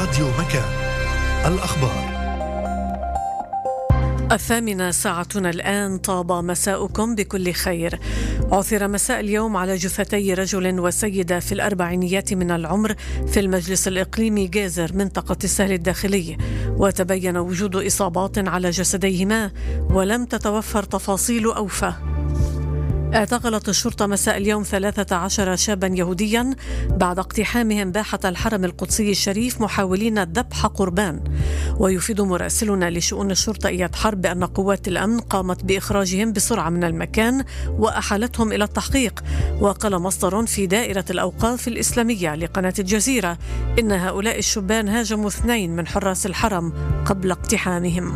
راديو مكان. الأخبار 8:00 ساعتنا الآن. طاب مساؤكم بكل خير. عثر مساء اليوم على جثتي رجل وسيدة في الأربعينيات من العمر في المجلس الإقليمي جازر منطقة السهل الداخلي، وتبين وجود إصابات على جسديهما ولم تتوفر تفاصيل أوفى. اعتقلت الشرطة مساء اليوم 13 شابا يهوديا بعد اقتحامهم باحة الحرم القدسي الشريف محاولين ذبح قربان. ويفيد مراسلنا لشؤون الشرطة إياد حرب بأن قوات الأمن قامت بإخراجهم بسرعة من المكان وأحالتهم إلى التحقيق. وقال مصدر في دائرة الأوقاف الإسلامية لقناة الجزيرة إن هؤلاء الشبان هاجموا 2 من حراس الحرم قبل اقتحامهم.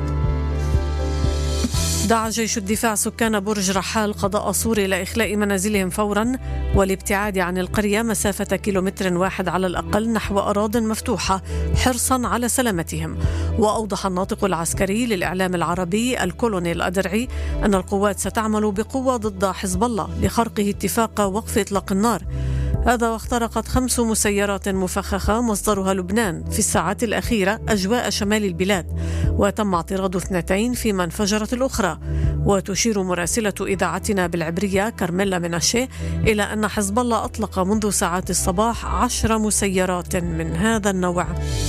دعا جيش الدفاع سكان برج رحال قضاء صور إلى إخلاء منازلهم فورا والابتعاد عن القرية مسافة 1 كيلومتر على الأقل نحو أراضٍ مفتوحة حرصا على سلامتهم. وأوضح الناطق العسكري للإعلام العربي الكولونيل أدرعي أن القوات ستعمل بقوة ضد حزب الله لخرقه اتفاق وقف إطلاق النار. هذا واخترقت 5 مسيرات مفخخة مصدرها لبنان في الساعات الأخيرة أجواء شمال البلاد، وتم اعتراض 2 فيما انفجرت الأخرى. وتشير مراسلة إذاعتنا بالعبرية كارميلا مناشي إلى أن حزب الله أطلق منذ ساعات الصباح 10 مسيرات من هذا النوع.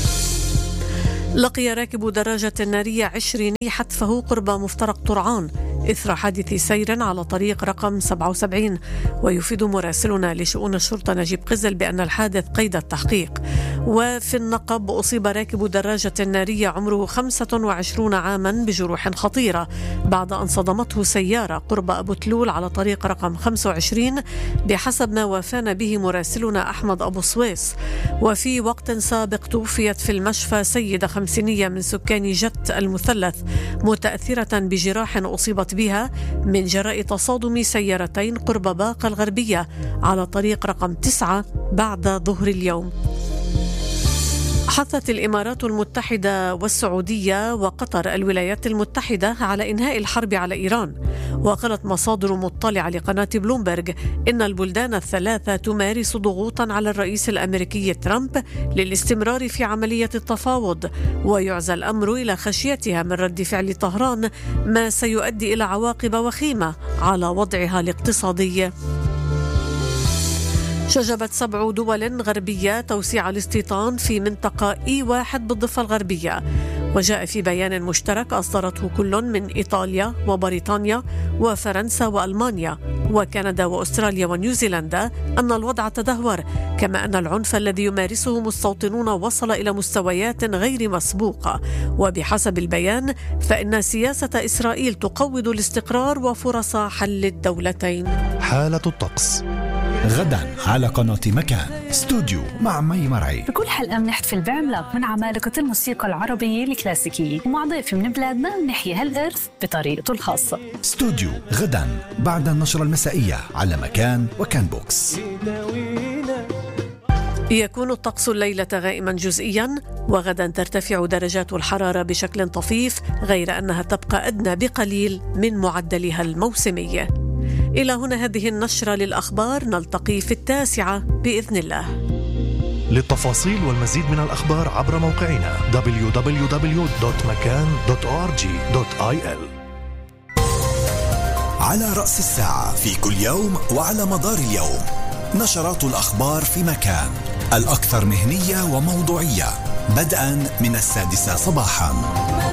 لقي راكب دراجة نارية 20 حتفه قرب مفترق طرعان إثر حادث سير على طريق رقم 77. ويفيد مراسلنا لشؤون الشرطة نجيب قزل بأن الحادث قيد التحقيق. وفي النقب أصيب راكب دراجة نارية عمره 25 عاما بجروح خطيرة بعد أن صدمته سيارة قرب أبو تلول على طريق رقم 25 بحسب ما وافانا به مراسلنا أحمد أبو سويس. وفي وقت سابق توفيت في المشفى سيدة 50 من سكان جت المثلث متأثرة بجراح أصيبت بها من جراء تصادم سيارتين قرب باقة الغربية على طريق رقم 9 بعد ظهر اليوم. حثت الإمارات المتحدة والسعودية وقطر الولايات المتحدة على إنهاء الحرب على إيران. وقالت مصادر مطلعة لقناة بلومبرغ إن البلدان الثلاثة تمارس ضغوطا على الرئيس الأمريكي ترامب للاستمرار في عملية التفاوض، ويعزى الأمر إلى خشيتها من رد فعل طهران ما سيؤدي إلى عواقب وخيمة على وضعها الاقتصادي. شجبت 7 دول غربية توسيع الاستيطان في منطقة E1 بالضفة الغربية. وجاء في بيان مشترك أصدرته كل من إيطاليا وبريطانيا وفرنسا وألمانيا وكندا وأستراليا ونيوزيلندا أن الوضع تدهور، كما أن العنف الذي يمارسه مستوطنون وصل إلى مستويات غير مسبوقة. وبحسب البيان فإن سياسة إسرائيل تقوض الاستقرار وفرص حل الدولتين. حالة الطقس غدا على قناة مكان استوديو مع مي مرعي. بكل حلقة بنحتفل بعملاق من عمالقة الموسيقى العربية الكلاسيكية ومع ضيف من بلادنا بنحيي هالإرث بطريقته الخاصة. استوديو غدا بعد النشرة المسائية على مكان وكان بوكس. يكون الطقس الليلة غائما جزئيا، وغدا ترتفع درجات الحرارة بشكل طفيف غير أنها تبقى أدنى بقليل من معدلها الموسمي. إلى هنا هذه النشرة للأخبار، نلتقي في 9 بإذن الله. للتفاصيل والمزيد من الأخبار عبر موقعنا www.makan.org.il. على رأس الساعة في كل يوم وعلى مدار اليوم نشرات الأخبار في مكان، الأكثر مهنية وموضوعية، بدءا من 6 صباحا.